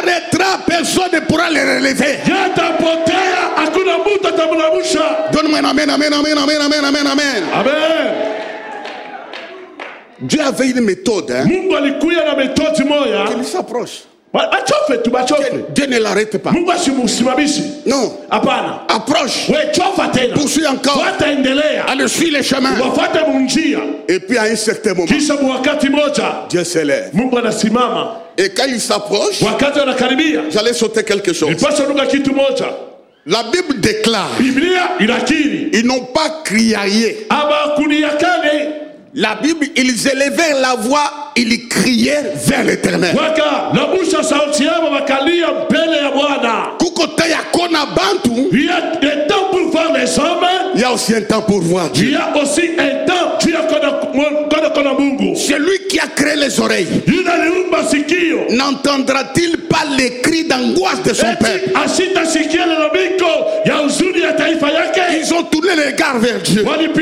disparaîtra, personne ne pourra les relever. Donne-moi un amen, amen, amen, amen, amen, amen, amen. Amen. Dieu avait une méthode qui s'approche. Dieu ne l'arrête pas. Non. Approche. Poursuis encore. Allez, suis les chemins. Et puis à un certain moment, Dieu s'élève. Et quand il s'approche, j'allais sauter quelque chose. La Bible déclare, ils n'ont pas crié. La Bible, ils élevaient la voix, ils criaient vers l'Éternel. Il y a aussi un temps pour voir Dieu. Celui qui a créé les oreilles n'entendra-t-il pas les cris d'angoisse de son peuple? Ils ont tourné les regards vers Dieu.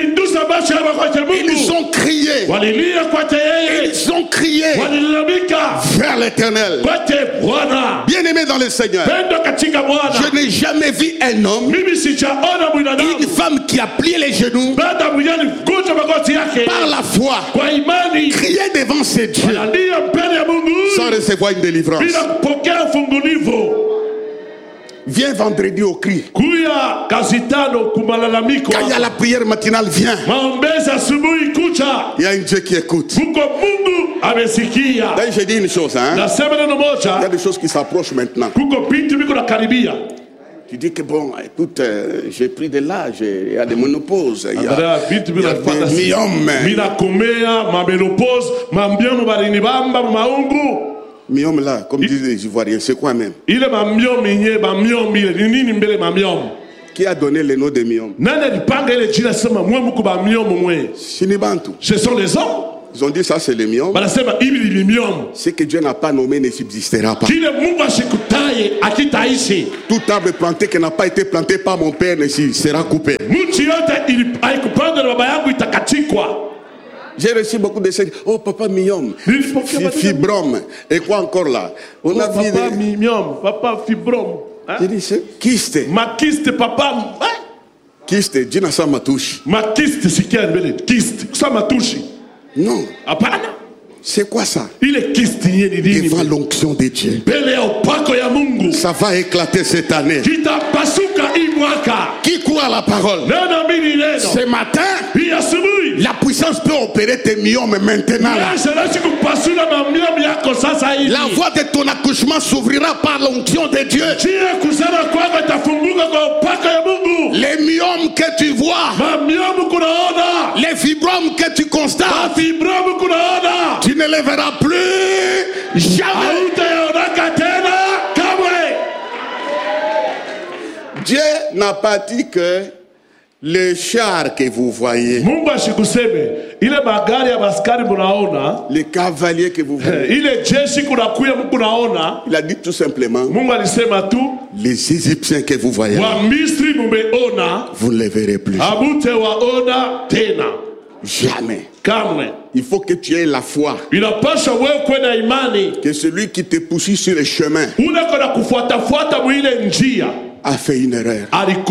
Ils ont crié. Ils ont crié vers l'Éternel. Bien-aimé dans le Seigneur, je n'ai jamais vu un homme, une femme qui a plié les genoux par la foi, crier devant ses dieux sans recevoir une délivrance. Viens vendredi au cri. Quand il y a la prière matinale, viens. Il y a un Dieu qui écoute. D'ailleurs, j'ai dit une chose, hein? Il y a des choses qui s'approchent maintenant. Tu dis que bon, écoute, j'ai pris de l'âge, il y a des ménopauses, il y a des myomes. Myome là, comme disent les Ivoiriens, c'est quoi même? Qui a donné le nom de myome? Ce sont les hommes. Ils ont dit ça c'est le myome. Ce que Dieu n'a pas nommé ne subsistera pas. Tout arbre planté qui n'a pas été planté par mon père ne sera coupé. J'ai reçu beaucoup de signes. Oh, papa myome, fibrome. Et quoi encore là? On a vu papa myome, papa fibrome. J'ai dit c'est kyste. Ma kyste, papa. Kyste, Dina sa matouche. Ma kyste, c'est qui a une kyste? Ça m'a touché. Non. Apana. C'est quoi ça? Il est kyste. Devant l'onction de Dieu. Ça va éclater cette année. Qui croit à la parole? Ce matin, la puissance peut opérer tes myomes maintenant. Là. La voie de ton accouchement s'ouvrira par l'onction de Dieu. Les myomes que tu vois, les fibromes que tu constates, tu ne les verras plus jamais. Dieu n'a pas dit que les chars que vous voyez, les cavaliers que vous voyez, il a dit tout simplement, les Égyptiens que vous voyez, vous ne les verrez plus. Jamais. Il faut que tu aies la foi que celui qui te poursuit sur le chemin a fait une erreur.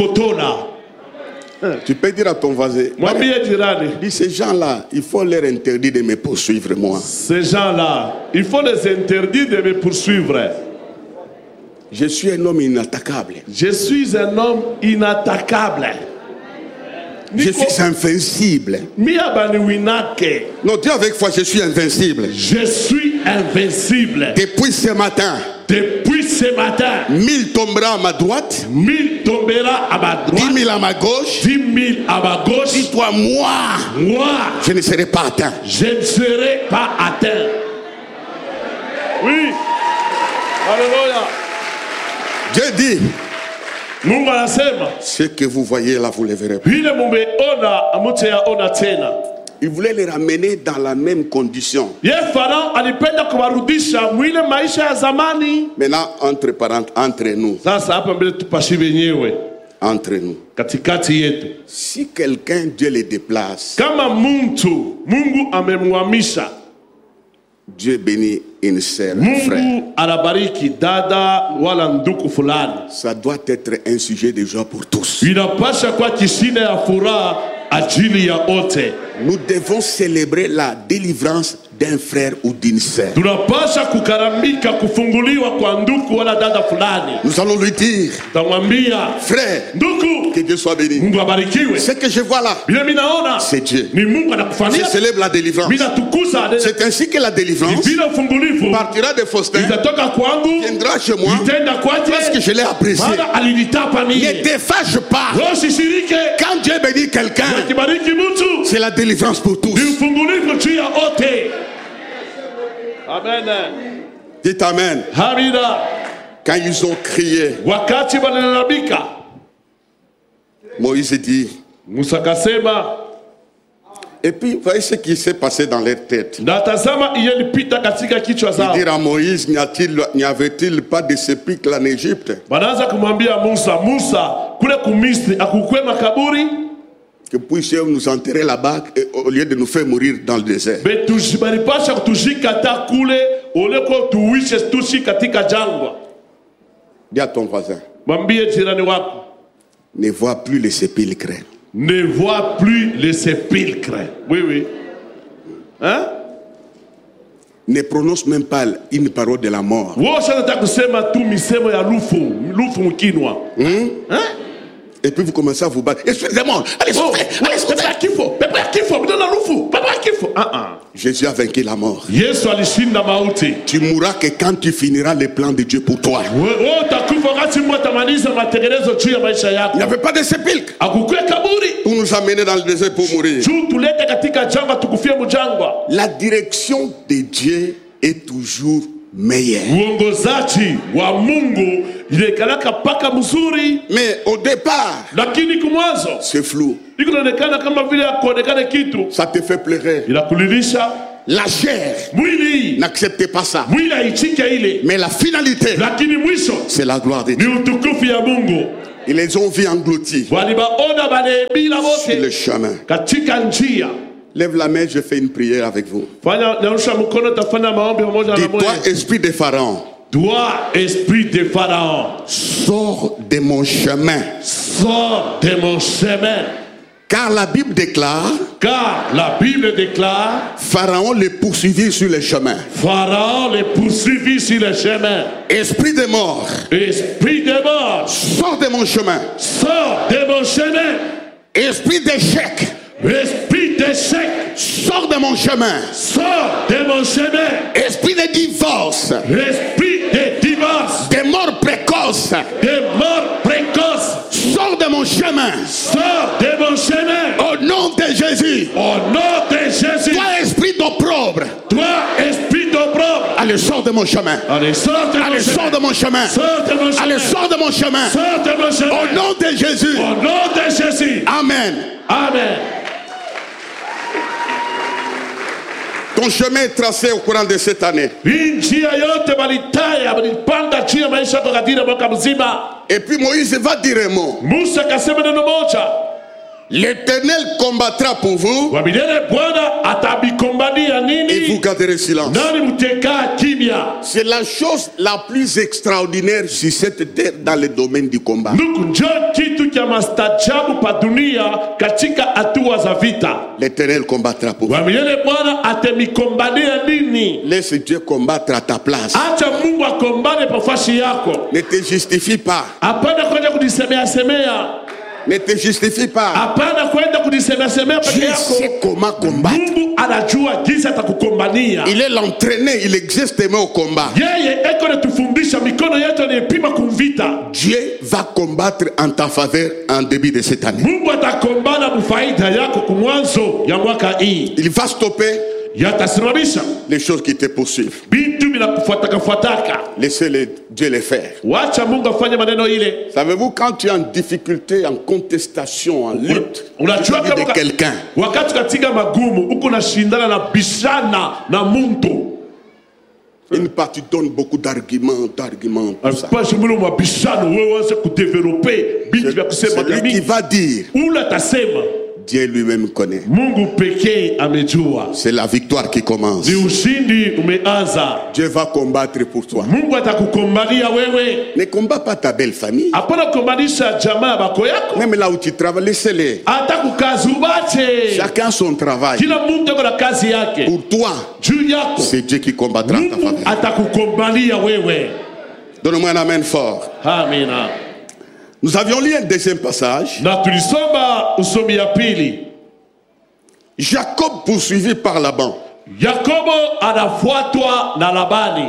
Tu peux dire à ton voisin, dis ces gens-là, il faut leur interdire de me poursuivre moi. Ces gens-là, il faut les interdire de me poursuivre. Je suis un homme inattaquable. Je suis un homme inattaquable. Je suis invincible. Non, dis avec foi, je suis invincible. Je suis invincible. Depuis ce matin. 1000 tombera à ma droite. 1000 tombera à ma droite. 10 000 à ma gauche. 10 000 à ma gauche. Dis-toi, moi, je ne serai pas atteint. Je ne serai pas atteint. Oui. Alléluia. Dieu dit, ce que vous voyez là, vous le verrez pas. Il voulait les ramener dans la même condition. Maintenant, entre nous. Entre nous. Si quelqu'un, Dieu le déplace, Dieu bénit une sœur, frère. Ça doit être un sujet de joie pour tous. Nous devons célébrer la délivrance d'un frère ou d'une sœur. Nous allons lui dire, frère, que Dieu soit béni. Ce que je vois là, c'est Dieu. Je célèbre la délivrance. C'est ainsi que la délivrance partira de Faustin, viendra chez moi, parce que je l'ai apprécié. Ne te fâche pas. Quand Dieu bénit quelqu'un, c'est la délivrance pour tous. Amen. Dites Amen. Quand ils ont crié, Moïse dit, et puis voyez ce qui s'est passé dans leur tête. Il dit à Moïse, n'y avait-il pas de sépulcre en Égypte? Que puissions nous enterrer là-bas au lieu de nous faire mourir dans le désert. Dis à ton voisin, ne vois plus les sépulcres. Ne vois plus les sépulcres. Oui, oui. Hein? Ne prononce même pas une parole de la mort. Hein? Et puis vous commencez à vous battre. Excusez-moi, allez souffrir, allez souffrir. Jésus a vaincu la mort. Tu mourras que quand tu finiras les plans de Dieu pour toi. Il n'y avait pas de sépulcre pour nous amener dans le désert pour mourir. La direction de Dieu est toujours meilleur. Mais au départ, c'est flou. Ça te fait pleurer. La chair n'accepte pas ça. Mais la finalité, c'est la gloire de Dieu. Ils les ont vus engloutis sur le chemin. Lève la main, je fais une prière avec vous. Dis-toi, esprit de Pharaon. Toi, esprit de Pharaon, sors de mon chemin. Sors de mon chemin. Car la Bible déclare. Pharaon les poursuivit sur le chemin. Pharaon les poursuivit sur le chemin. Esprit de mort. Esprit de mort. Sors de mon chemin. Sors de mon chemin. Esprit d'échec. Esprit d'échec. Sors de mon chemin. Sors de mon chemin. Esprit de divorce. Esprit de divorce. De mort précoce. De mort précoce. Sors de mon chemin. Sors de mon chemin. Au nom de Jésus. Au nom de Jésus. Toi, esprit d'opprobre. Toi, esprit d'opprobre. Allez, sors de mon chemin. Allez, sors de mon chemin. Allez, sors de mon chemin. Sors de mon chemin. Allez, sors de mon chemin. Sors de mon chemin. Au nom de Jésus. Au nom de Jésus. Amen. Amen. Ton chemin est tracé au courant de cette année. Et puis Moïse va dire un mot. L'Éternel combattra pour vous et vous garderez silence. C'est la chose la plus extraordinaire sur cette terre dans le domaine du combat. L'Éternel combattra pour vous. Laisse Dieu combattre à ta place. Ne te justifie pas. Ne te justifie pas. Dieu sait comment combattre. Il est l'entraîné, il existe même au combat. Dieu va combattre en ta faveur en début de cette année. Il va stopper les choses qui te poursuivent. Laissez Dieu les faire. Savez-vous, quand tu es en difficulté, en contestation, en lutte de quelqu'un, une partie donne beaucoup d'arguments, tout ça. Celui qui va dire Dieu lui-même connaît. Mungu pekee amejua. C'est la victoire qui commence. Ni ushindi umeanza. Dieu va combattre pour toi. Mungu atakukombalia wewe. Ne combat pas ta belle famille. Hapana kukombanisha jamaa bako yako. Même là où tu travailles, laissez-les. Atakukazi ubache. Chacun son travail. Kila mtu ako na kazi yake. Pour toi, juu yako, c'est Dieu qui combattra ta faveur. Atakukombalia wewe. Donne-moi un amen fort. Amina. Nous avions lu un deuxième passage. Na tulisoma usomi ya pili. Jacob poursuivi par Laban. Yakobo anafuatwa na Labani.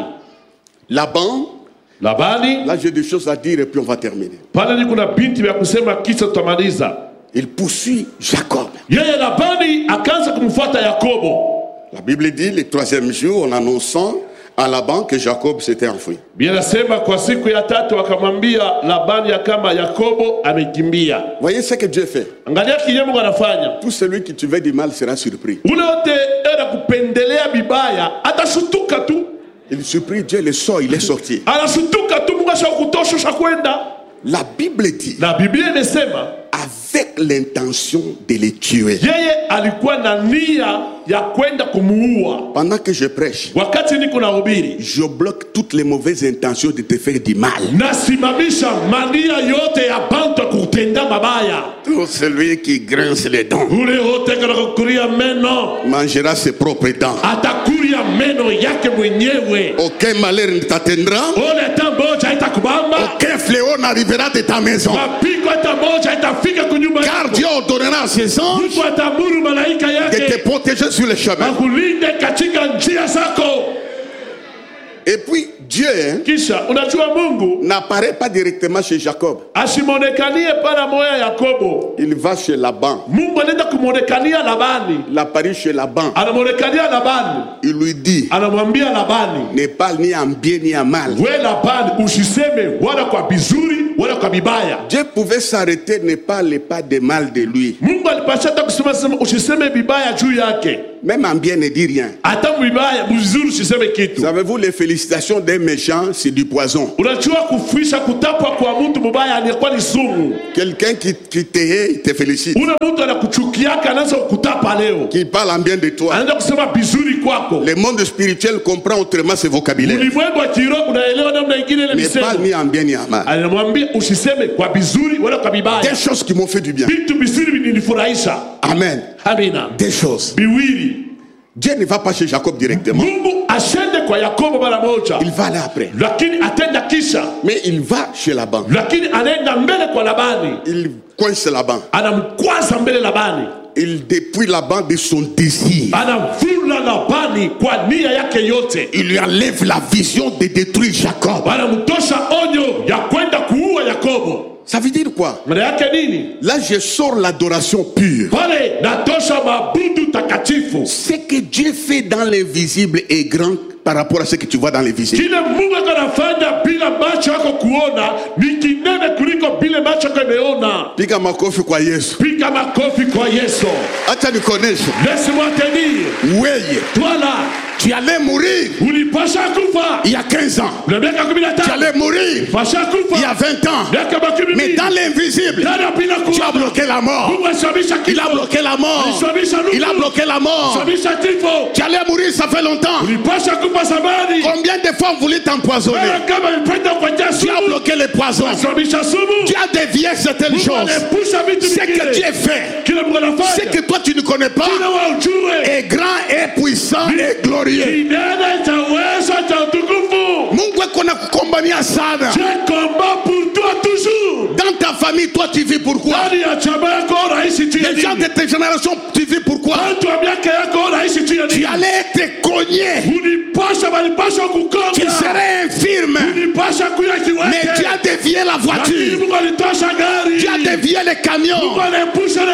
Labani. Là j'ai des choses à dire et puis on va terminer. Pale ni kuna binti vya kusema kisha tutamaliza. Il poursuit Jacob. Yeye Labani akaanza kumfuata Yakobo. La Bible dit le troisième jour en annonçant à Laban que Jacob s'était enfui. Bien nasema kwa siku ya tatu akamwambia Labani ya kama Yakobo amekimbia. Voyez ce que Dieu fait. Angalia kile Mungu anafanya. Tout celui qui te veut du mal sera surpris. Ule wote era kupendelea bibaya atashutuka tu. Il surprit Dieu, le sort, il est sorti. Anashutuka tu, Mungu ashakutosha kwenda. La Bible dit, la Biblia imesema avec l'intention de les tuer. Yeye alikuwa na nia ya kwenda kumuua. Pendant que je prêche, wakati niko nahubiri, je bloque toutes les mauvaises intentions de te faire du mal. Nasimamisha mania yote ya bantu kutenda mabaya. Tout celui qui grince les dents ule wote kukuria meno mangera ses propres dents. Atakuria meno yake mwenyewe. Aucun malheur ne t'atteindra. Ole tamboja itakubamba. Aucun fléau n'arrivera de ta maison. Mapigo tamboja itafika kunyumba yako. Car Dieu ordonnera à ses anges de te protéger sur le chemin. Et puis Dieu n'apparaît pas directement chez Jacob. Il va chez Laban. Il apparaît chez Laban. Il lui dit, n'est pas ni en bien ni en mal. Dieu pouvait s'arrêter, ne parle pas de mal de lui. Même en bien ne dit rien. Savez-vous, les félicitations d'un méchant, c'est du poison. Quelqu'un qui te hait, il te félicite. Qui parle en bien de toi. Le monde spirituel comprend autrement ce vocabulaire. Ne parle ni en bien ni en mal. Des choses qui m'ont fait du bien. Amen. Des choses. Dieu ne va pas chez Jacob directement. Il va aller après. Mais il va chez Laban. Il coince Laban. Il dépouille Laban de son désir. Il lui enlève la vision de détruire Jacob. Ça veut dire quoi? Là, je sors l'adoration pure. Ce que Dieu fait dans l'invisible est grand par rapport à ce que tu vois dans l'invisible. Piga makofi kwa Yesu. Acha nikonese. Laisse-moi te dire. Weye. Toi là. Tu allais mourir il y a 15 ans. Tu allais mourir il y a 20 ans. Mais dans l'invisible, tu as bloqué la mort. Il a bloqué la mort. Il a bloqué la mort. Tu allais mourir, ça fait longtemps. Combien de fois on voulait t'empoisonner? Tu as bloqué les poisons. Tu as dévié certaines choses. Ce que Dieu fait, ce que toi tu ne connais pas, est grand, est puissant, est glorieux. Mungu akona kukombania sana. Je combats pour toi toujours. Dans ta famille, toi tu vis pourquoi? Les gens de ta génération, tu vis pourquoi? Tu allais être cogné. Tu serais infirme. Mais tu as dévié la voiture. Tu as dévié les camions.